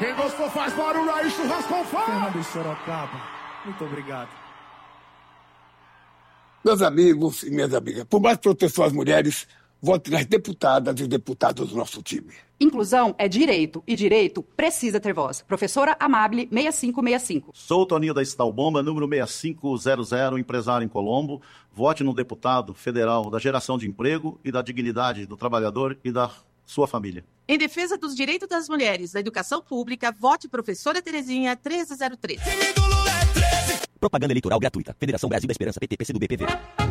Quem gostou faz barulho aí, churrasco com fogo. Fernando de Sorocaba, muito obrigado. Meus amigos e minhas amigas, por mais proteção às mulheres, vote nas deputadas e os deputados do nosso time. Inclusão é direito, e direito precisa ter voz. Professora Amable, 6565. Sou o Toninho da Estalbomba, número 6500, empresário em Colombo. Vote no deputado federal da geração de emprego e da dignidade do trabalhador e da sua família. Em defesa dos direitos das mulheres da educação pública, vote Professora Terezinha 1303. Propaganda eleitoral gratuita. Federação Brasil da Esperança, PT, PCdoB, PV.